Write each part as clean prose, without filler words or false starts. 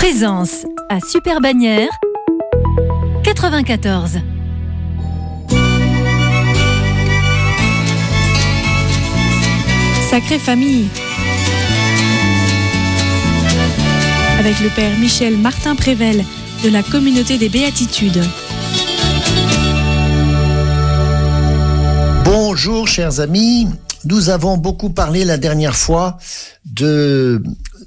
Présence à Super Bagnères 94. Sacrée famille. Avec le père Michel Martin Prével de la communauté des Béatitudes. Bonjour chers amis, nous avons beaucoup parlé la dernière fois de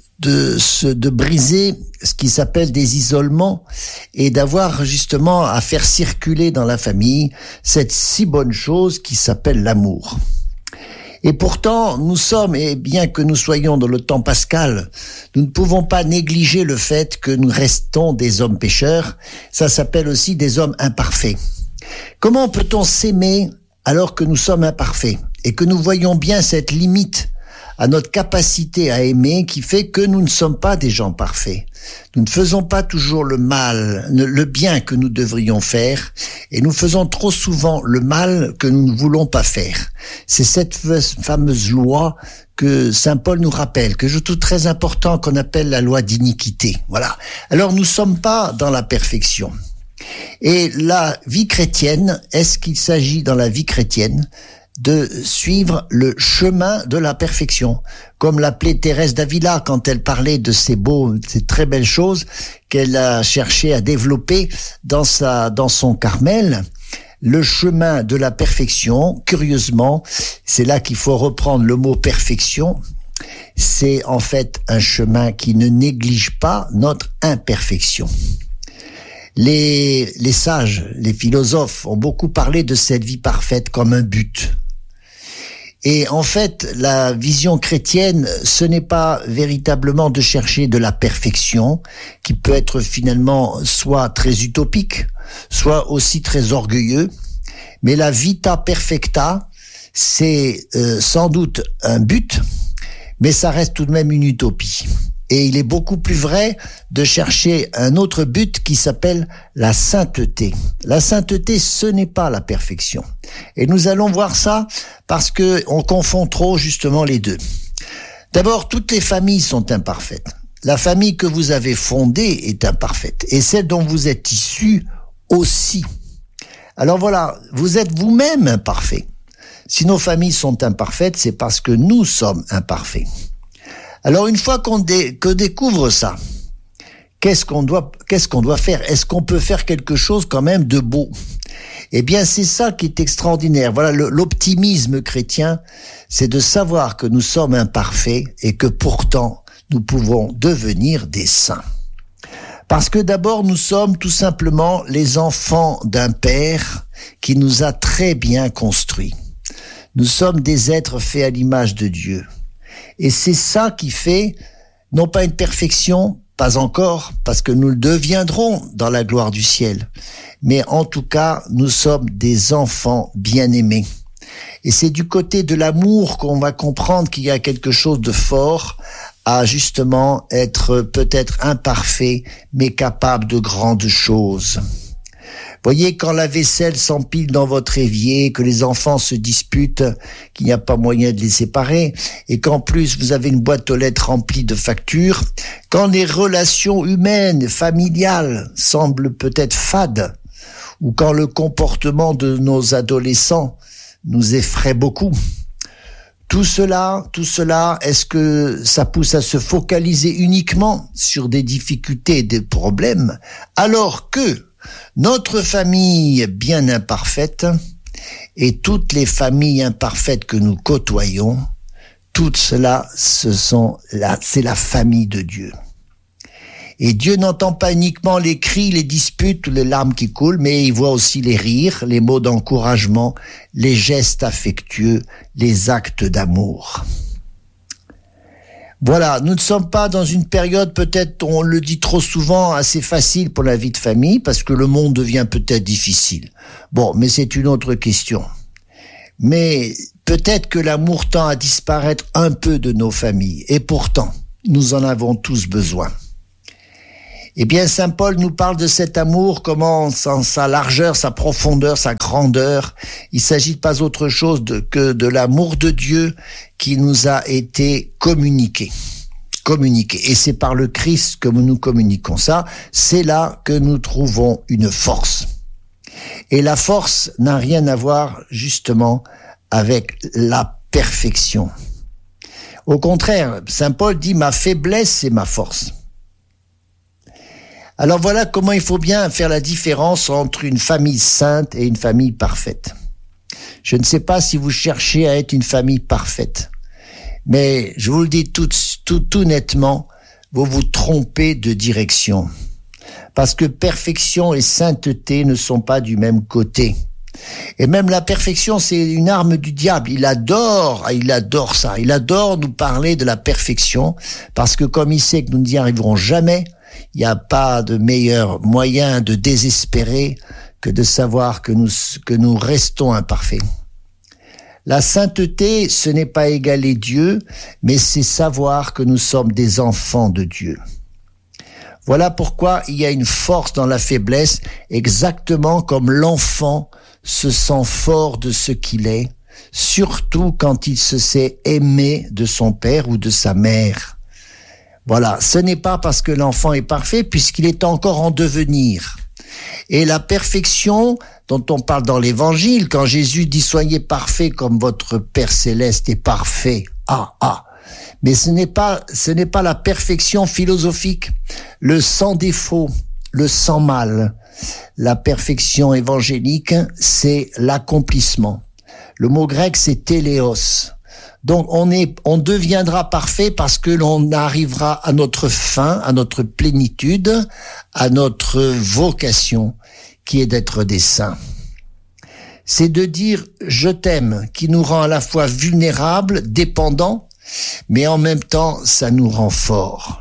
briser ce qui s'appelle des isolements et d'avoir justement à faire circuler dans la famille cette si bonne chose qui s'appelle l'amour. Et pourtant, nous sommes, et bien que nous soyons dans le temps pascal, nous ne pouvons pas négliger le fait que nous restons des hommes pécheurs. Ça s'appelle aussi des hommes imparfaits. Comment peut-on s'aimer alors que nous sommes imparfaits et que nous voyons bien cette limite à notre capacité à aimer qui fait que nous ne sommes pas des gens parfaits. Nous ne faisons pas toujours le mal, le bien que nous devrions faire et nous faisons trop souvent le mal que nous ne voulons pas faire. C'est cette fameuse loi que Saint Paul nous rappelle, que je trouve très important, qu'on appelle la loi d'iniquité. Voilà. Alors nous ne sommes pas dans la perfection. Et la vie chrétienne, est-ce qu'il s'agit dans la vie chrétienne de suivre le chemin de la perfection, comme l'appelait Thérèse d'Avila quand elle parlait de ces très belles choses qu'elle a cherché à développer dans son Carmel. Le chemin de la perfection, curieusement, c'est là qu'il faut reprendre le mot perfection. C'est en fait un chemin qui ne néglige pas notre imperfection. Les sages, les philosophes ont beaucoup parlé de cette vie parfaite comme un but. Et en fait, la vision chrétienne, ce n'est pas véritablement de chercher de la perfection, qui peut être finalement soit très utopique, soit aussi très orgueilleux. Mais la vita perfecta, c'est sans doute un but, mais ça reste tout de même une utopie. Et il est beaucoup plus vrai de chercher un autre but qui s'appelle la sainteté. La sainteté, ce n'est pas la perfection. Et nous allons voir ça parce que on confond trop justement les deux. D'abord, toutes les familles sont imparfaites. La famille que vous avez fondée est imparfaite. Et celle dont vous êtes issus aussi. Alors voilà, vous êtes vous-même imparfait. Si nos familles sont imparfaites, c'est parce que nous sommes imparfaits. Alors une fois qu'on découvre ça, qu'est-ce qu'on doit faire? Est-ce qu'on peut faire quelque chose quand même de beau? Eh bien, c'est ça qui est extraordinaire. Voilà, l'optimisme chrétien, c'est de savoir que nous sommes imparfaits et que pourtant, nous pouvons devenir des saints. Parce que d'abord, nous sommes tout simplement les enfants d'un Père qui nous a très bien construits. Nous sommes des êtres faits à l'image de Dieu. Et c'est ça qui fait, non pas une perfection, pas encore, parce que nous le deviendrons dans la gloire du ciel. Mais en tout cas, nous sommes des enfants bien-aimés. Et c'est du côté de l'amour qu'on va comprendre qu'il y a quelque chose de fort à justement être peut-être imparfait, mais capable de grandes choses. Voyez, quand la vaisselle s'empile dans votre évier, que les enfants se disputent, qu'il n'y a pas moyen de les séparer, et qu'en plus vous avez une boîte aux lettres remplie de factures, quand les relations humaines, familiales semblent peut-être fades, ou quand le comportement de nos adolescents nous effraie beaucoup, tout cela, est-ce que ça pousse à se focaliser uniquement sur des difficultés et des problèmes, alors que notre famille bien imparfaite et toutes les familles imparfaites que nous côtoyons, tout cela, c'est la famille de Dieu. Et Dieu n'entend pas uniquement les cris, les disputes ou les larmes qui coulent, mais il voit aussi les rires, les mots d'encouragement, les gestes affectueux, les actes d'amour. Voilà, nous ne sommes pas dans une période, peut-être, on le dit trop souvent, assez facile pour la vie de famille, parce que le monde devient peut-être difficile. Bon, mais c'est une autre question. Mais peut-être que l'amour tend à disparaître un peu de nos familles, et pourtant, nous en avons tous besoin. Eh bien, Saint Paul nous parle de cet amour, comment sa largeur, sa profondeur, sa grandeur. Il s'agit pas autre chose que de l'amour de Dieu qui nous a été communiqué. communiquer. Et c'est par le Christ que nous communiquons ça. C'est là que nous trouvons une force. Et la force n'a rien à voir justement avec la perfection. Au contraire, Saint Paul dit « ma faiblesse, c'est ma force ». Alors voilà comment il faut bien faire la différence entre une famille sainte et une famille parfaite. Je ne sais pas si vous cherchez à être une famille parfaite, mais je vous le dis tout nettement, vous vous trompez de direction. Parce que perfection et sainteté ne sont pas du même côté. Et même la perfection, c'est une arme du diable. Il adore ça. Il adore nous parler de la perfection parce que comme il sait que nous n'y arriverons jamais, il n'y a pas de meilleur moyen de désespérer que de savoir que nous restons imparfaits. La sainteté, ce n'est pas égaler Dieu, mais c'est savoir que nous sommes des enfants de Dieu. Voilà pourquoi il y a une force dans la faiblesse, exactement comme l'enfant se sent fort de ce qu'il est, surtout quand il se sait aimé de son père ou de sa mère. Voilà, ce n'est pas parce que l'enfant est parfait, puisqu'il est encore en devenir. Et la perfection dont on parle dans l'Évangile, quand Jésus dit « Soyez parfaits comme votre Père Céleste est parfait », mais ce n'est pas la perfection philosophique, le sans défaut, le sans mal. La perfection évangélique, c'est l'accomplissement. Le mot grec, c'est téléos. Donc, on deviendra parfait parce que l'on arrivera à notre fin, à notre plénitude, à notre vocation, qui est d'être des saints. C'est de dire « je t'aime » qui nous rend à la fois vulnérables, dépendants, mais en même temps, ça nous rend forts.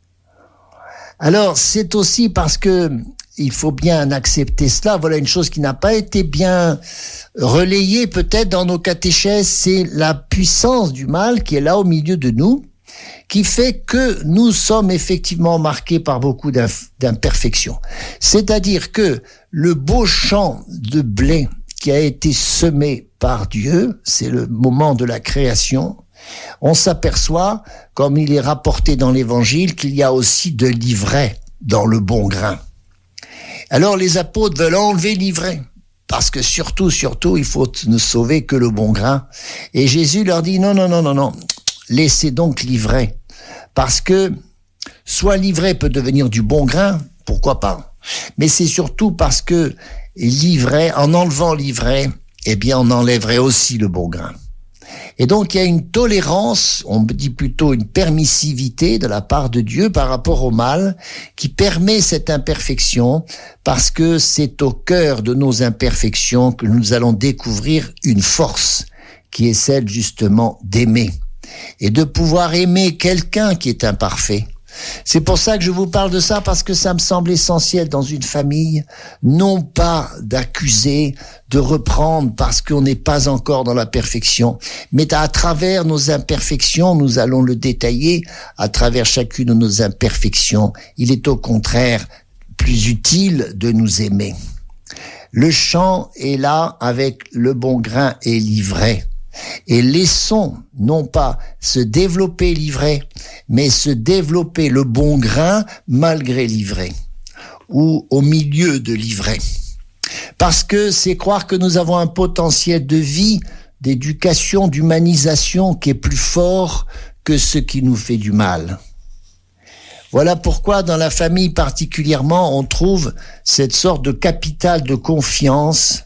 Alors, c'est aussi parce que il faut bien accepter cela. Voilà une chose qui n'a pas été bien relayée peut-être dans nos catéchèses, c'est la puissance du mal qui est là au milieu de nous, qui fait que nous sommes effectivement marqués par beaucoup d'imperfections. C'est-à-dire que le beau champ de blé qui a été semé par Dieu, c'est le moment de la création, on s'aperçoit, comme il est rapporté dans l'Évangile, qu'il y a aussi de l'ivraie dans le bon grain. Alors les apôtres veulent enlever l'ivraie, parce que surtout, il faut ne sauver que le bon grain. Et Jésus leur dit non, laissez donc l'ivraie, parce que soit l'ivraie peut devenir du bon grain, pourquoi pas, mais c'est surtout parce que l'ivraie, en enlevant l'ivraie, eh bien on enlèverait aussi le bon grain. Et donc il y a une tolérance, on dit plutôt une permissivité de la part de Dieu par rapport au mal qui permet cette imperfection parce que c'est au cœur de nos imperfections que nous allons découvrir une force qui est celle justement d'aimer et de pouvoir aimer quelqu'un qui est imparfait. C'est pour ça que je vous parle de ça, parce que ça me semble essentiel dans une famille, non pas d'accuser, de reprendre parce qu'on n'est pas encore dans la perfection, mais à travers nos imperfections, nous allons le détailler, à travers chacune de nos imperfections, il est au contraire plus utile de nous aimer. Le champ est là avec le bon grain et l'ivraie. Et laissons non pas se développer l'ivraie, mais se développer le bon grain malgré l'ivraie, ou au milieu de l'ivraie. Parce que c'est croire que nous avons un potentiel de vie, d'éducation, d'humanisation qui est plus fort que ce qui nous fait du mal. Voilà pourquoi dans la famille particulièrement, on trouve cette sorte de capital de confiance,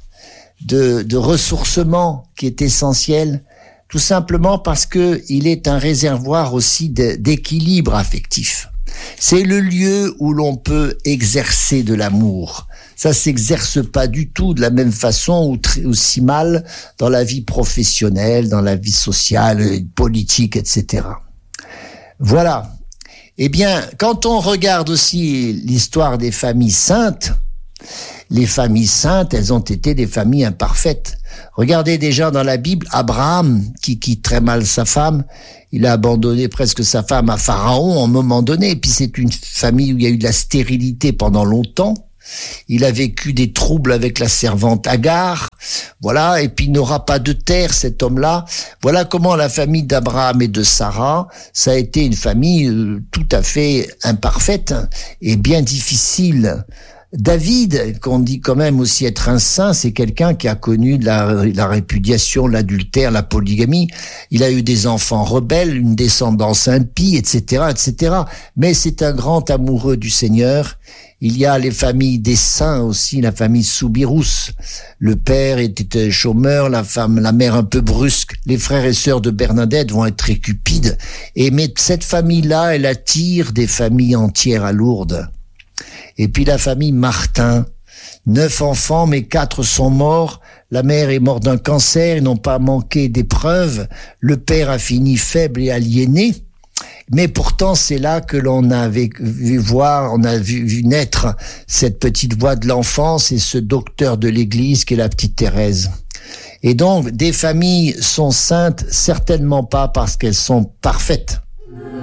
de ressourcement qui est essentiel, tout simplement parce que il est un réservoir aussi d'équilibre affectif. C'est le lieu où l'on peut exercer de l'amour. Ça s'exerce pas du tout de la même façon ou aussi mal dans la vie professionnelle, dans la vie sociale, politique, etc. Voilà. Eh bien, quand on regarde aussi l'histoire des familles saintes, les familles saintes, elles ont été des familles imparfaites. Regardez déjà dans la Bible, Abraham, qui quitte très mal sa femme, il a abandonné presque sa femme à Pharaon à un moment donné, et puis c'est une famille où il y a eu de la stérilité pendant longtemps. Il a vécu des troubles avec la servante Agar. Voilà. Et puis il n'aura pas de terre, cet homme-là. Voilà comment la famille d'Abraham et de Sarah, ça a été une famille tout à fait imparfaite et bien difficile. David, qu'on dit quand même aussi être un saint, c'est quelqu'un qui a connu la répudiation, l'adultère, la polygamie. Il a eu des enfants rebelles, une descendance impie, etc., etc. Mais c'est un grand amoureux du Seigneur. Il y a les familles des saints aussi, la famille Soubirous. Le père était chômeur, la mère un peu brusque. Les frères et sœurs de Bernadette vont être très cupides. Mais cette famille-là, elle attire des familles entières à Lourdes. Et puis la famille Martin, 9 enfants, mais 4 sont morts. La mère est morte d'un cancer, ils n'ont pas manqué d'épreuves. Le père a fini faible et aliéné. Mais pourtant, c'est là que l'on a vu naître cette petite voix de l'enfance et ce docteur de l'église qui est la petite Thérèse. Et donc, des familles sont saintes, certainement pas parce qu'elles sont parfaites.